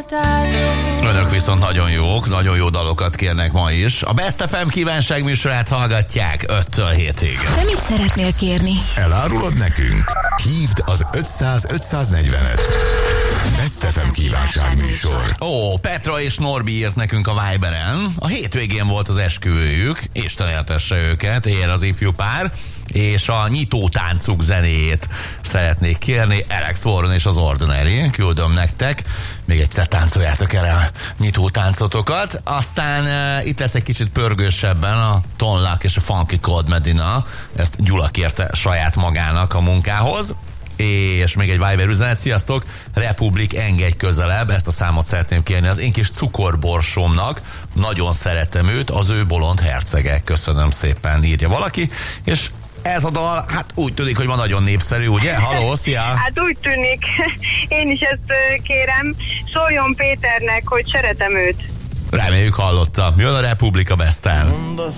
Önök viszont nagyon jók, nagyon jó dalokat kérnek ma is. A Best FM kívánság műsorát hallgatják 5-től 7-ig. Te mit szeretnél kérni? Elárulod nekünk? Hívd az 500-540-et. Best FM kívánság műsor. Ó, Petra és Norbi írt nekünk a Viberen. A hétvégén volt az esküvőjük, Isten éltesse őket, ér az ifjú pár, és a nyitó táncuk zenéjét szeretnék kérni. Alex Warren és az Ordinary, küldöm nektek. Még egyszer táncoljátok el a nyitó táncotokat. Aztán itt lesz egy kicsit pörgősebben a Ton Luck és a Funky Cold Medina. Ezt Gyula kérte saját magának a munkához. És még egy Viber üzenet, sziasztok, Republik, engedj közelebb, ezt a számot szeretném kérni az én kis cukorborsomnak, nagyon szeretem őt, az ő bolond hercege, köszönöm szépen, írja valaki, és ez a dal, hát úgy tűnik, hogy ma nagyon népszerű, ugye? Halló, szia! Hát úgy tűnik, én is ezt kérem, szóljon Péternek, hogy szeretem őt. Reméljük hallotta. Jön a Republika Best-en.